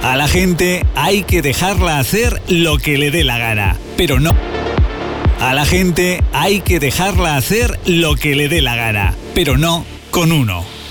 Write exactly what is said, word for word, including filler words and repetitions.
A la gente hay que dejarla hacer lo que le dé la gana, pero no. A la gente hay que dejarla hacer lo que le dé la gana, pero no con uno.